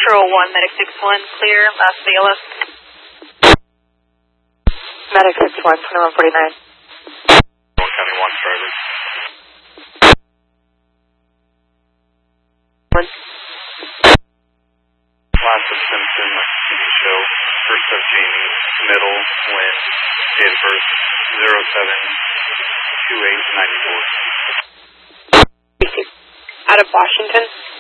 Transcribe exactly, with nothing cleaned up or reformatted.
Control one, Medic six one, clear, last V L S. Medic six one, twenty-one forty-nine. one County one, driver. One. Last of Simpson, T V show, first of Jamie, middle, wind, date of birth, zero seven two eight nine four. Out of Washington.